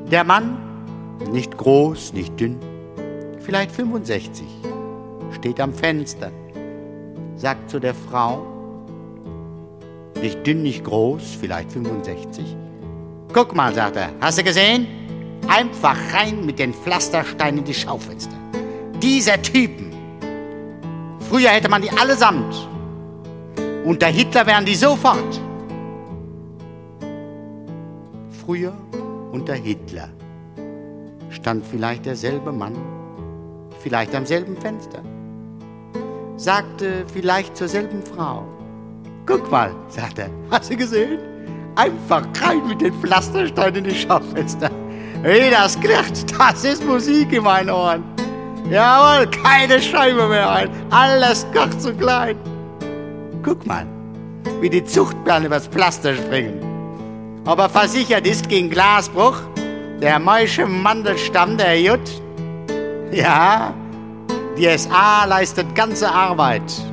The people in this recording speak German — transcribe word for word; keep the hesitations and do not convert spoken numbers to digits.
Der Mann, nicht groß, nicht dünn, vielleicht fünfundsechzig, steht am Fenster, sagt zu der Frau, nicht dünn, nicht groß, vielleicht fünfundsechzig. Guck mal, sagt er, hast du gesehen? Einfach rein mit den Pflastersteinen in die Schaufenster. Diese Typen. Früher hätte man die allesamt. Unter Hitler wären die sofort. Früher unter Hitler stand vielleicht derselbe Mann, vielleicht am selben Fenster, sagte vielleicht zur selben Frau, guck mal, sagt er, hast du gesehen? Einfach rein mit den Pflastersteinen in die Schaufenster. Wie das klirrt, das ist Musik in meinen Ohren. Jawohl, keine Scheibe mehr ein, alles kocht so klein. Guck mal, wie die Zuchtbären übers Pflaster springen. Ob er versichert ist gegen Glasbruch, der Moische Mandelstamm, der Jut. Ja, die S A leistet ganze Arbeit